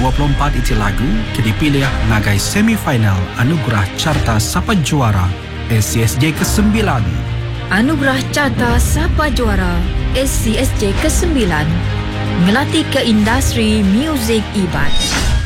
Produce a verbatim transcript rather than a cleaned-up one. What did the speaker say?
dua puluh empat itu lagu ke dipilih ngagai semifinal Anugerah Carta Sapa Juara S C S J kesembilan. Anugerah Carta Sapa Juara S C S J kesembilan ngelatih ke industri muzik Iban.